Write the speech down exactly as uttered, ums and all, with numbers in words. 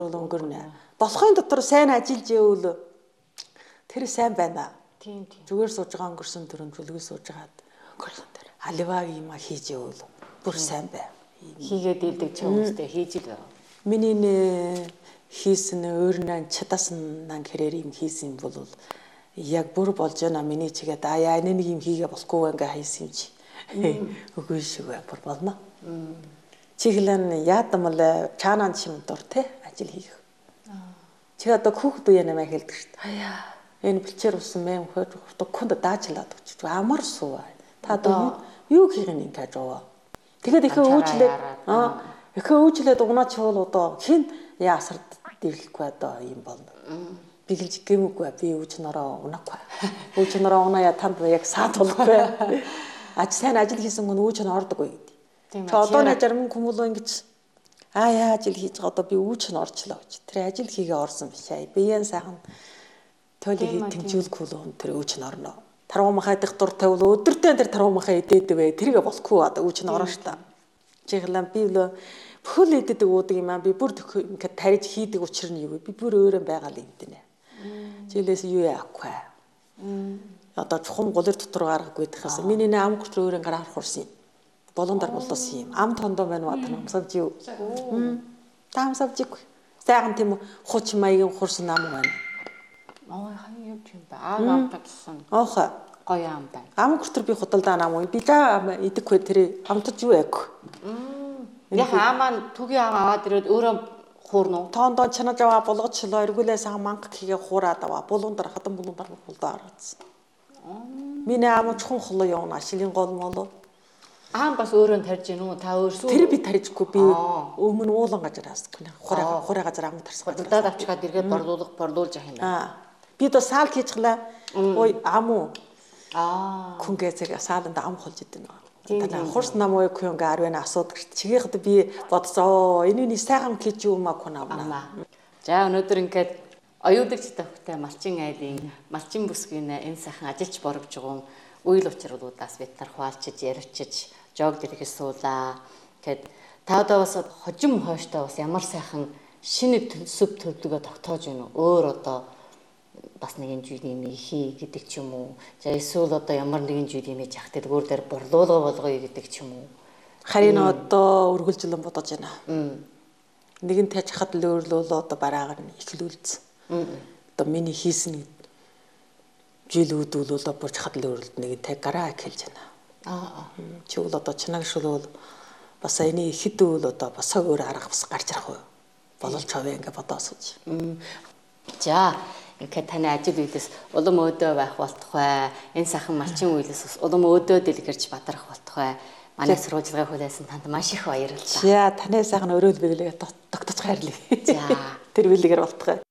өнгөрнө. Болохын дотор сайн ажиллаж ивэл тэр сайн байна. Тийм тийм. Зүгээр сууж байгаа өнгөрсөн төрөнд бүлгээ сууж байгаад өнгөрсөн тэр. Аливаа юм хийж ивэл бүр сайн бай. Хийгээд илдэг ч хүмүүстэй хийж ил. Миний нэ хийсэн өөрнөө чадасан нан хэрэг юм хийсэн бол яг бүр болж байна. Миний чигээд аа яа нэг юм хийгээ болохгүй ингээ хийсэн юм чи. Үгүй шиг бүр болно. Чиглэн яадамл чаанан шим дор те ажил хийх. Чи одоо хүүхд үе нэмэ хэлдэг шүү дээ. Аяа энэ бэлчээр усан мэм хөөд хүнд даажлаад өгч. Амар суу. Та одоо юу хийх юм гэж аваа. Тэгэхэд ихэ өөчлээд аа ихэ өөчлээд угнаа чуул одоо хин яасард дэрлэхгүй одоо юм болно. Бигэлж гэмгүй би өөч нараа унахгүй. Өөч нараа унаа танд яг саад болохгүй. Аж сайн ажил хийсэн хүн өөч нь ордог үе. Чи одоо нэг зарим хүмүүлөө ингэж аа яа ажил хийж байгаа одоо би үүч нь орчлоо гэж. Тэр ажил хийгээ орсон биш аа. Биеэн сайхан тойлыг тэмцүүлэхгүй л тэр үүч нь орно. Таруу махаа идэх дуртай бол өдөртөө тэр таруу махаа идээд вэ. Тэргээ болохгүй одоо үүч нь орно ш та. Жиглэн би л бүхэл идэдэг уудаг юм аа. Би бүр ингээд тариж хийдэг учир нь юу вэ? Би бүр өөрөө байгаа л юм дийнэ. Жилээс юу яахгүй. Одоо чухам голэр дотор гаргахгүй дахаас миний нэ ам гүч өөрөө гараар хурсан юм. Болондар болосон юм. Ам тондоо байна уу тэр амсавж юу? Таам савжиг. Сайхан тийм хуч маягийн хурсан ам байна. Ой хаяа юм бэ? Аа амтагсан. Оох. Гоё ам байна. Ам гүртэр би худалдаа ам уу? Би за идэхгүй тэр амтаж юу яг. Яг амаа түгийн ам аваад ирээд өөрөө хуурнуу. Тоондоо чанаж аваа болгочлоо эргүүлээ сайхан манга хийгээ хуураад аваа. Булуундар хатан булуундар хулдаа гаргацсан. Миний ам чухам холоо явна. Ашиглын гол молоо. Аам бас өөрөө тарьж гин үү? Та өөрсөө тэр би тарьжгүй би өмнө уулан газараас хураа хураа газар ам тарсгаа. Удаад авчгаад эргээд борлуулах борлуулж явах юм байна. Аа. Би дөө саал хийчихлаа. Ой ам уу? Аа. Күнгээ зэрэг сааланд ам холж идэв нэг. Танаа хурс нам уу күнгээ арвэна асуудаг. Чигийнхэд би бодсоо энэний сайхан хийж юм аа хүн авна. За өнөөдөр ингээд оюутагч тавхтай малчин айлын малчин бүсгийн энэ сайхан ажилч борогж байгаа үйл учруулуудаас бид нар хуваалцж ярилцж жог дэрхэл суулаа. Тэгэд та одоо бас хожим хойштой бас ямар сайхан шинэ төсөв төвлөгөө тогтоож байна уу? Өөр одоо бас нэгэн зүйл юм хий гэдэг ч юм уу. За эсвэл одоо ямар нэгэн зүйл юм яах гэдэг өөр дээр борлуулга болгоё гэдэг ч юм уу. Харин одоо үргэлжлэн бодож байна. Нэгэн тажихад л өөрлөө одоо бараагаар нь ихлүүлсэн. Одоо миний хийсэн жилүүд бол одоо бурж хадлын өрөлд нэг тэг гараа хэлж байна. Аа. Чи бол одоо чанагшул бол бас энэ ихэд үл одоо бас өөр арга бас гарч ирэх үү? Бололч авъя ингээ бодоосож. За, ингээд таны ажил үедээс улам өөдөө байх болтугай. Энэ сайхан малчин үйлээс улам өөдөө дэлгэрч бадрах болтугай. Манай сурвалжлагын хүлээсэн танд маш их баярлалаа. За, таны сайхан өрөөл биелгээ тогтоцох хайрлаа. За, тэр биелгээр болтугай.